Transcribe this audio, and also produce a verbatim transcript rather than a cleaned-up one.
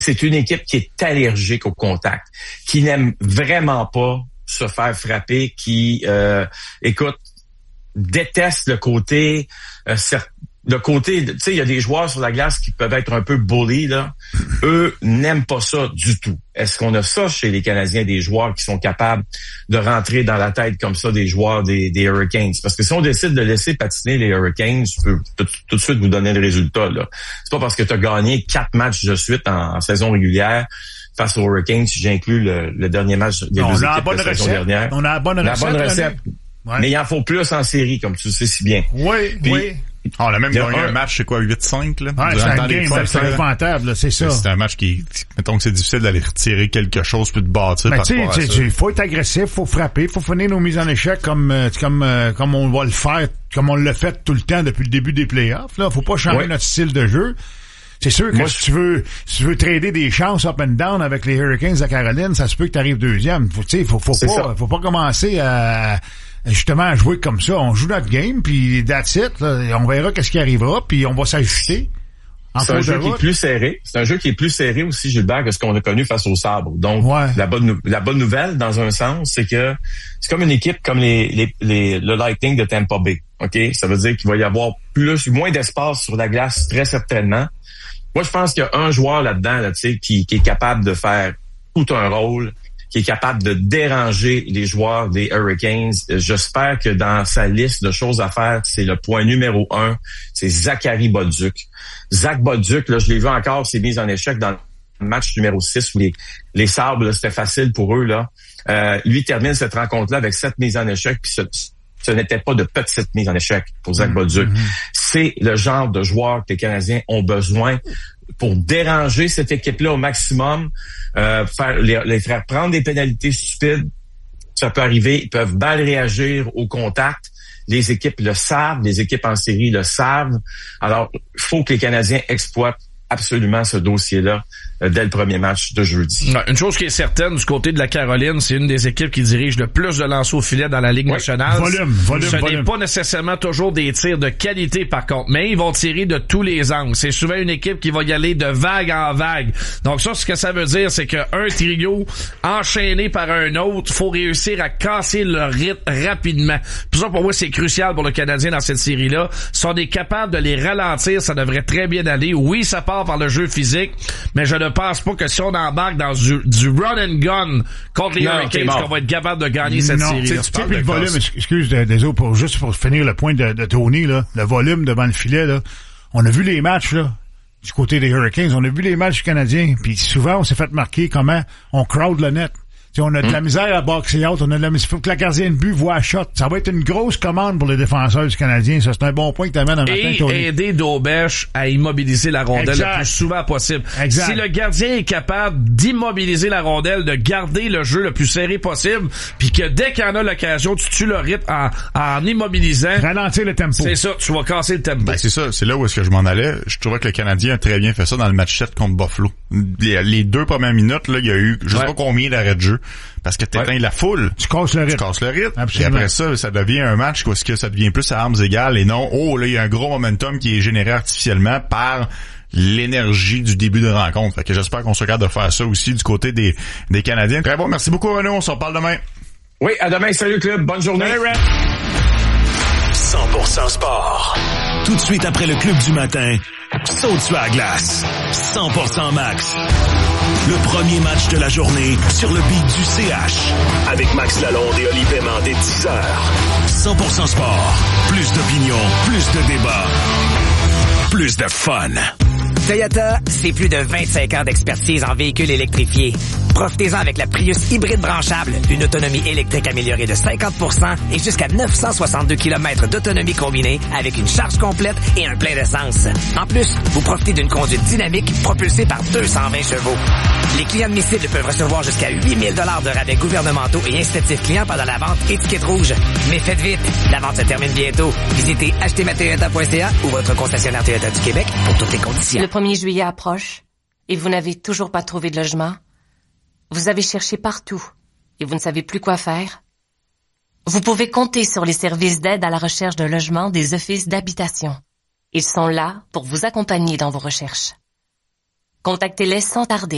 c'est une équipe qui est allergique au contact, qui n'aime vraiment pas se faire frapper, qui, euh, écoute, déteste le côté, euh, le côté, tu sais, il y a des joueurs sur la glace qui peuvent être un peu bully, là. Eux n'aiment pas ça du tout. Est-ce qu'on a ça chez les Canadiens, des joueurs qui sont capables de rentrer dans la tête comme ça des joueurs des, des Hurricanes? Parce que si on décide de laisser patiner les Hurricanes, je peux tout, tout de suite vous donner le résultat, là. C'est pas parce que tu as gagné quatre matchs de suite en, en saison régulière face aux Hurricanes, si j'inclus le, le dernier match des non, deux équipes de la saison recette. dernière. On a la bonne la recette. La bonne recette. Ouais. Mais il en faut plus en série, comme tu le sais si bien. Oui, Puis, oui. On a même gagné un, un match, c'est quoi, huit cinq, là? Ouais, c'est un game, c'est épouvantable, c'est ça. C'est un match qui, mettons que c'est difficile d'aller retirer quelque chose puis de bâtir mais par rapport à ça. Il faut être agressif, faut frapper, faut finir nos mises en échec comme, comme, comme on va le faire, comme on l'a fait tout le temps depuis le début des playoffs, là. Faut pas changer ouais. notre style de jeu. C'est sûr que Moi, si tu veux, si tu veux trader des chances up and down avec les Hurricanes de Caroline, ça se peut que tu arrives deuxième. Faut, tu sais, faut, faut pas, ça. faut pas commencer à, justement, à jouer comme ça. On joue notre game, puis that's it, là. On verra qu'est-ce qui arrivera, puis on va s'ajuster. C'est un jeu qui est plus serré. C'est un jeu qui est plus serré aussi, Gilbert, que ce qu'on a connu face au Sabre. Donc, ouais. la bonne, la bonne nouvelle, dans un sens, c'est que c'est comme une équipe comme les, les, les, le Lightning de Tampa Bay. OK? Ça veut dire qu'il va y avoir plus, moins d'espace sur la glace, très certainement. Moi, je pense qu'il y a un joueur là-dedans, là, tu sais, qui, qui est capable de faire tout un rôle, qui est capable de déranger les joueurs des Hurricanes. J'espère que dans sa liste de choses à faire, c'est le point numéro un, c'est Zachary Bolduc. Zach Bolduc, là, je l'ai vu encore, s'est mis en échec dans le match numéro six où les, les Sabres, là, c'était facile pour eux, là. Euh, lui termine cette rencontre-là avec sept mises en échec, puis ce, ce n'était pas de petites mises en échec pour Zach Bolduc. Mm-hmm. C'est le genre de joueur que les Canadiens ont besoin pour déranger cette équipe-là au maximum, euh, faire les, les faire prendre des pénalités stupides. Ça peut arriver. Ils peuvent mal réagir au contact. Les équipes le savent. Les équipes en série le savent. Alors, il faut que les Canadiens exploitent absolument ce dossier-là euh, dès le premier match de jeudi. Non, une chose qui est certaine du côté de la Caroline, c'est une des équipes qui dirige le plus de lancers au filet dans la Ligue oui. nationale. Volume, volume, Ce volume. n'est pas nécessairement toujours des tirs de qualité par contre, mais ils vont tirer de tous les angles. C'est souvent une équipe qui va y aller de vague en vague. Donc ça, ce que ça veut dire, c'est qu'un trio enchaîné par un autre, faut réussir à casser le rythme rapidement. Pour ça, pour moi, c'est crucial pour le Canadien dans cette série-là. Si on est capable de les ralentir, ça devrait très bien aller. Oui, ça part par le jeu physique, mais je ne pense pas que si on embarque dans du, du run and gun contre les non, Hurricanes, qu'on va être capable de gagner cette non, série. Tu sais, puis le volume, excuse, désolé, pour, juste pour finir le point de, de Tony, là, le volume devant le filet, là, on a vu les matchs, là, du côté des Hurricanes, on a vu les matchs canadiens, puis souvent, on s'est fait marquer comment on crowd le net. T'sais, on a de la misère à boxer out, on a de la misère. Il faut que la gardienne de but voit à shot. Ça va être une grosse commande pour les défenseurs du Canadien. Ça, c'est un bon point que t'amènes en matin, Et Tony. aider Daubèche à immobiliser la rondelle exact. le plus souvent possible. Exact. Si le gardien est capable d'immobiliser la rondelle, de garder le jeu le plus serré possible, puis que dès qu'il y en a l'occasion, tu tues le rythme en, en immobilisant. Ralentir le tempo. C'est ça, tu vas casser le tempo. Ben, c'est ça, c'est là où est-ce que je m'en allais. Je trouvais que le Canadien a très bien fait ça dans le match sept contre Buffalo. Les, les deux premières minutes, là, il y a eu, je sais ouais. pas combien d'arrêts de jeu. Parce que t'éteins ouais. la foule. Tu casses le rythme. Tu casses le rythme. Absolument. Et après ça, ça devient un match où est-ce que ça devient plus à armes égales et non, oh, là, il y a un gros momentum qui est généré artificiellement par l'énergie du début de rencontre. Fait que j'espère qu'on se regarde de faire ça aussi du côté des, des Canadiens. Très bon. Merci beaucoup, Renaud. On s'en parle demain. Oui, à demain. Salut, club. Bonne journée. Salut, Red. cent pour cent sport. Tout de suite après le club du matin, saute sur la glace. cent pour cent max. Le premier match de la journée sur le beat du C H. Avec Max Lalonde et Oli Paiement dès dix heures. cent pour cent sport. Plus d'opinion, plus de débat, plus de fun. Toyota, c'est plus de vingt-cinq ans d'expertise en véhicules électrifiés. Profitez-en avec la Prius hybride branchable, une autonomie électrique améliorée de cinquante pour cent et jusqu'à neuf cent soixante-deux kilomètres d'autonomie combinée avec une charge complète et un plein d'essence. En plus, vous profitez d'une conduite dynamique propulsée par deux cent vingt chevaux. Les clients admissibles peuvent recevoir jusqu'à huit mille dollars de rabais gouvernementaux et incitatifs clients pendant la vente étiquette rouge. Mais faites vite, la vente se termine bientôt. Visitez acheter ma toyota point c a ou votre concessionnaire Toyota du Québec pour toutes les conditions. Le premier juillet approche et vous n'avez toujours pas trouvé de logement. Vous avez cherché partout et vous ne savez plus quoi faire. Vous pouvez compter sur les services d'aide à la recherche de logement des offices d'habitation. Ils sont là pour vous accompagner dans vos recherches. Contactez-les sans tarder.